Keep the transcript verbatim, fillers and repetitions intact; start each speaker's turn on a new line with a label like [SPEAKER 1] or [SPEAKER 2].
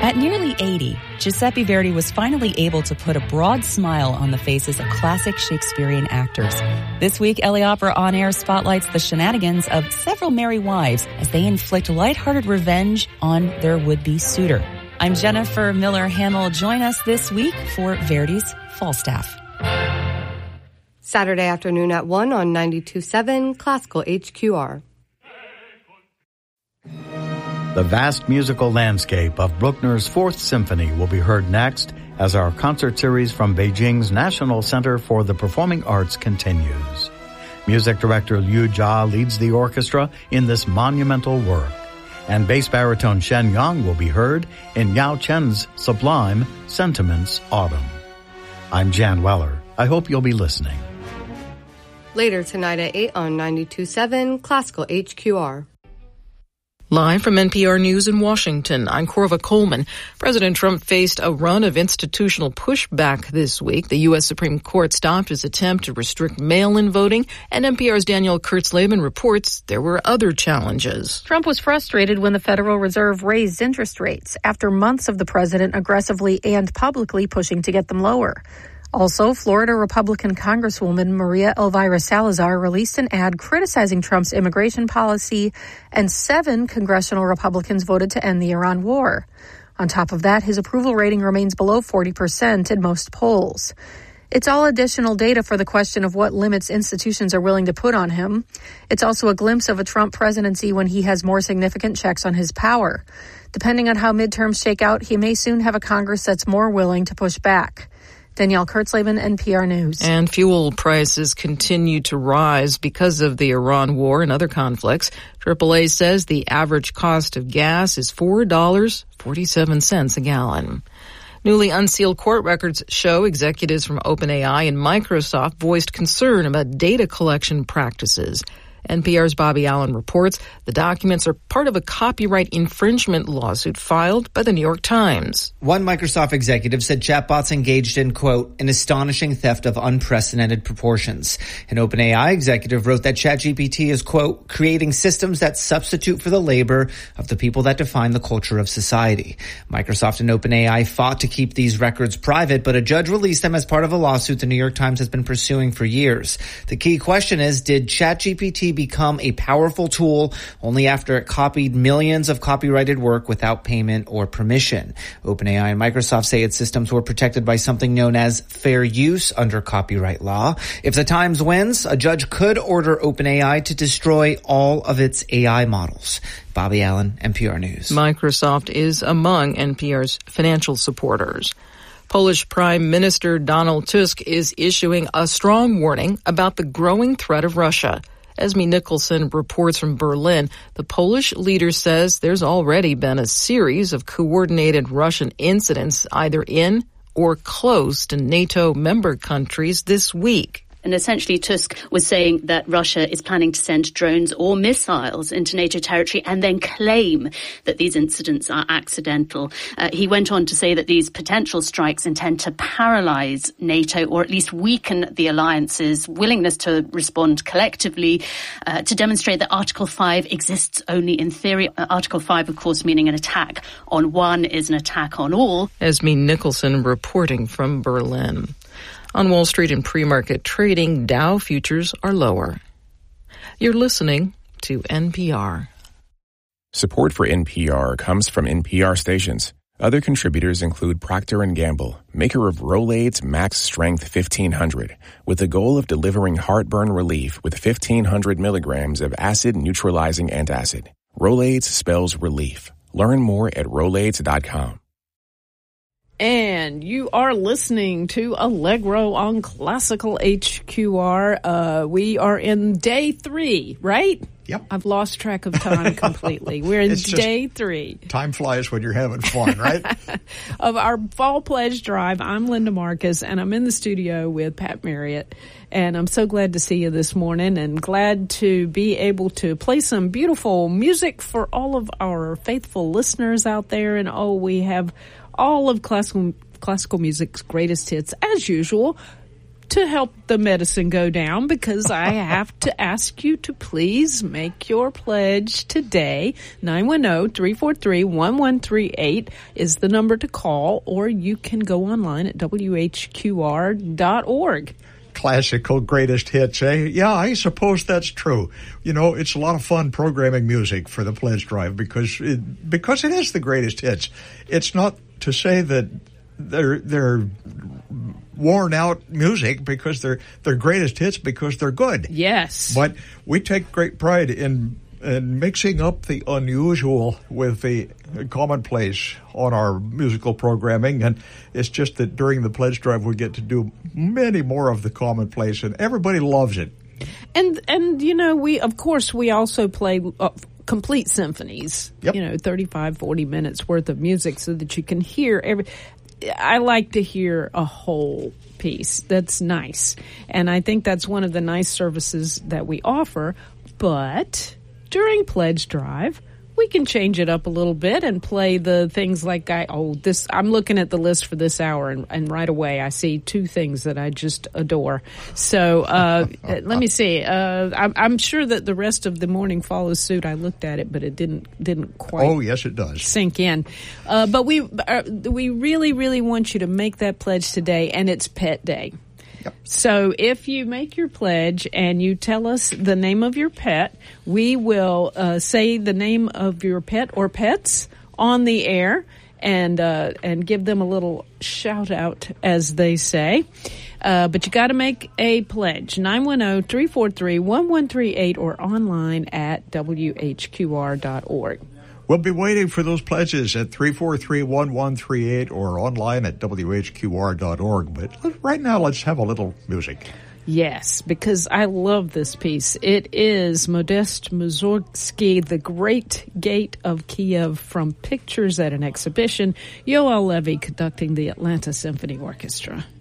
[SPEAKER 1] At nearly eighty, Giuseppe Verdi was finally able to put a broad smile on the faces of classic Shakespearean actors. This week, L A Opera On Air spotlights the shenanigans of several merry wives as they inflict lighthearted revenge on their would-be suitor. I'm Jennifer Miller-Hamill. Join us this week for Verdi's Falstaff.
[SPEAKER 2] Saturday afternoon at one on ninety-two point seven Classical H Q R.
[SPEAKER 3] The vast musical landscape of Bruckner's Fourth Symphony will be heard next as our concert series from Beijing's National Center for the Performing Arts continues. Music director Liu Jia leads the orchestra in this monumental work, and bass baritone Shen Yang will be heard in Yao Chen's sublime Sentiments Autumn. I'm Jan Weller. I hope you'll be listening.
[SPEAKER 2] Later tonight at eight on ninety-two point seven Classical H Q R.
[SPEAKER 4] Live from N P R News in Washington, I'm Corva Coleman. President Trump faced a run of institutional pushback this week. The U S Supreme Court stopped his attempt to restrict mail-in voting, and N P R's Danielle Kurtzleben reports there were other challenges.
[SPEAKER 5] Trump was frustrated when the Federal Reserve raised interest rates after months of the president aggressively and publicly pushing to get them lower. Also, Florida Republican Congresswoman Maria Elvira Salazar released an ad criticizing Trump's immigration policy, and seven congressional Republicans voted to end the Iran war. On top of that, his approval rating remains below forty percent in most polls. It's all additional data for the question of what limits institutions are willing to put on him. It's also a glimpse of a Trump presidency when he has more significant checks on his power. Depending on how midterms shake out, he may soon have a Congress that's more willing to push back. Danielle Kurtzleben, N P R News.
[SPEAKER 4] And fuel prices continue to rise because of the Iran war and other conflicts. triple A says the average cost of gas is four dollars and forty-seven cents a gallon. Newly unsealed court records show executives from OpenAI and Microsoft voiced concern about data collection practices. N P R's Bobby Allen reports the documents are part of a copyright infringement lawsuit filed by the New York Times.
[SPEAKER 6] One Microsoft executive said chatbots engaged in, quote, an astonishing theft of unprecedented proportions. An OpenAI executive wrote that ChatGPT is, quote, creating systems that substitute for the labor of the people that define the culture of society. Microsoft and OpenAI fought to keep these records private, but a judge released them as part of a lawsuit the New York Times has been pursuing for years. The key question is, did ChatGPT become a powerful tool only after it copied millions of copyrighted work without payment or permission? OpenAI and Microsoft say its systems were protected by something known as fair use under copyright law. If the Times wins, a judge could order OpenAI to destroy all of its A I models. Bobby Allen, N P R News.
[SPEAKER 4] Microsoft is among N P R's financial supporters. Polish Prime Minister Donald Tusk is issuing a strong warning about the growing threat of Russia. Esme Nicholson reports from Berlin. The Polish leader says there's already been a series of coordinated Russian incidents either in or close to NATO member countries this week.
[SPEAKER 7] And essentially, Tusk was saying that Russia is planning to send drones or missiles into NATO territory and then claim that these incidents are accidental. Uh, he went on to say that these potential strikes intend to paralyze NATO or at least weaken the alliance's willingness to respond collectively, uh, to demonstrate that Article five exists only in theory. Uh, Article five, of course, meaning an attack on one is an attack on all.
[SPEAKER 4] Esme Nicholson reporting from Berlin. On Wall Street and pre-market trading, Dow futures are lower. You're listening to N P R.
[SPEAKER 8] Support for N P R comes from N P R stations. Other contributors include Procter and Gamble, maker of Rolaids Max Strength fifteen hundred, with the goal of delivering heartburn relief with fifteen hundred milligrams of acid-neutralizing antacid. Rolaids spells relief. Learn more at Rolaids dot com.
[SPEAKER 9] And you are listening to Allegro on Classical H Q R. Uh, we are in day three, right?
[SPEAKER 10] Yep.
[SPEAKER 9] I've lost track of time completely. We're in day three.
[SPEAKER 10] Time flies when you're having fun, right?
[SPEAKER 9] Of our Fall Pledge Drive. I'm Linda Marcus, and I'm in the studio with Pat Marriott. And I'm so glad to see you this morning and glad to be able to play some beautiful music for all of our faithful listeners out there. And, oh, we have all of classical classical music's greatest hits, as usual, to help the medicine go down, because I have to ask you to please make your pledge today. nine one zero, three four three, one one three eight is the number to call, or you can go online at W H Q R dot org.
[SPEAKER 10] Classical greatest hits, eh? Yeah, I suppose that's true. You know, it's a lot of fun programming music for the pledge drive because it, because it is the greatest hits. It's not to say that they're they're worn out music, because they're they're greatest hits because they're good.
[SPEAKER 9] Yes.
[SPEAKER 10] But we take great pride in in mixing up the unusual with the commonplace on our musical programming, and it's just that during the pledge drive we get to do many more of the commonplace, and everybody loves it.
[SPEAKER 9] And and you know, we of course we also play uh, complete symphonies.
[SPEAKER 10] Yep.
[SPEAKER 9] You know, thirty-five, forty minutes worth of music, so that you can hear every. I like to hear a whole piece. That's nice, and I think that's one of the nice services that we offer. But during pledge drive, we can change it up a little bit and play the things like I, oh, this, I'm looking at the list for this hour, and, and right away I see two things that I just adore. So, uh, let me see. Uh, I'm, I'm sure that the rest of the morning follows suit. I looked at it, but it didn't, didn't quite.
[SPEAKER 10] Oh, yes, it does.
[SPEAKER 9] Sink in. Uh, but we, uh, we really, really want you to make that pledge today, and it's Pet Day.
[SPEAKER 10] Yep.
[SPEAKER 9] So if you make your pledge and you tell us the name of your pet, we will uh, say the name of your pet or pets on the air and uh, and give them a little shout out, as they say. Uh, but you got to make a pledge. nine one zero, three four three, one one three eight or online at W H Q R dot org.
[SPEAKER 10] We'll be waiting for those pledges at three four three, one one three eight or online at W H Q R dot org. But right now, let's have a little music.
[SPEAKER 9] Yes, because I love this piece. It is Modest Mussorgsky, The Great Gate of Kiev, from Pictures at an Exhibition. Yoel Levy conducting the Atlanta Symphony Orchestra.